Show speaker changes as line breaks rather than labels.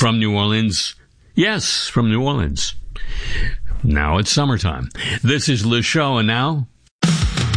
from New Orleans. Yes, from New Orleans. Now it's summertime. This is Le Show, and now